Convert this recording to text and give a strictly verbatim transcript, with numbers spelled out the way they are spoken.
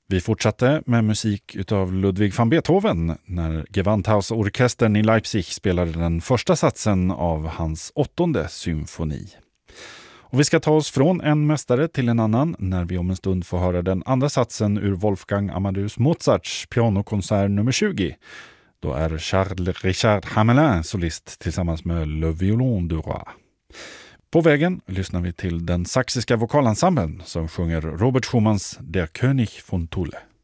Vi fortsatte med musik utav Ludwig van Beethoven när Gewandhausorkestern i Leipzig spelade den första satsen av hans åttonde symfoni. Och vi ska ta oss från en mästare till en annan när vi om en stund får höra den andra satsen ur Wolfgang Amadeus Mozarts pianokonsert nummer tjugo. Då är Charles Richard Hamelin solist tillsammans med Le Violon du Roi. På vägen lyssnar vi till den saxiska vokalensemblen som sjunger Robert Schumanns Der König von Thule.